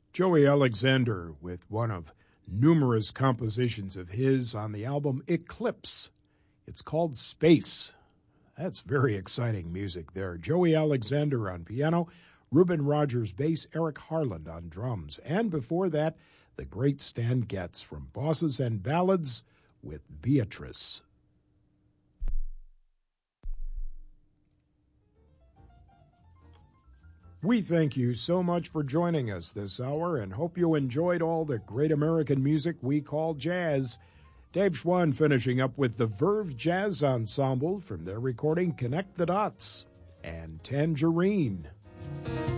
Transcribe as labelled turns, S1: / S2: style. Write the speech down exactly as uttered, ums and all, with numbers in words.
S1: Joey Alexander with one of numerous compositions of his on the album Eclipse. It's called Space. That's very exciting music there. Joey Alexander on piano, Reuben Rogers bass, Eric Harland on drums. And before that, the great Stan Getz from Bosses and Ballads with Beatrice. We thank you so much for joining us this hour and hope you enjoyed all the great American music we call jazz. Dave Schwann finishing up with the Verve Jazz Ensemble from their recording Connect the Dots and Tangerine.